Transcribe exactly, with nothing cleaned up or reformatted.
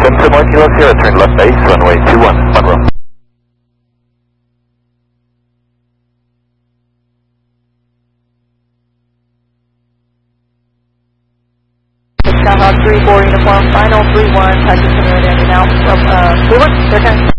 seven two one Kilo Sierra, turn left base, runway two one, Monroe. Skyhawk three four uniform, final three one, taxi center and now, uh, three one, clear time.